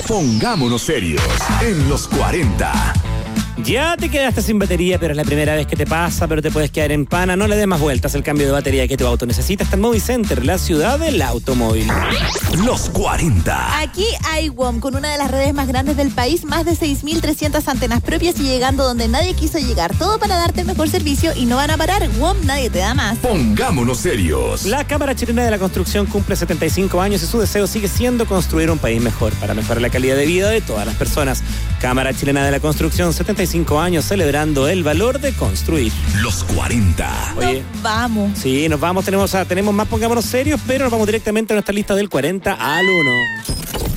Pongámonos serios en los 40. Ya te quedaste sin batería, pero es la primera vez que te pasa, pero te puedes quedar en pana. No le des más vueltas. El cambio de batería que tu auto necesita está en Movicenter, la ciudad del automóvil. Los 40. Aquí hay WOM, con una de las redes más grandes del país, más de 6.300 antenas propias y llegando donde nadie quiso llegar. Todo para darte el mejor servicio y no van a parar. WOM, nadie te da más. Pongámonos serios. La Cámara Chilena de la Construcción cumple 75 años y su deseo sigue siendo construir un país mejor para mejorar la calidad de vida de todas las personas. Cámara Chilena de la Construcción, 75 años celebrando el valor de construir. Los 40. Oye, nos vamos. Sí, nos vamos. Tenemos más Pongámonos serios, pero nos vamos directamente a nuestra lista del 40 al 1.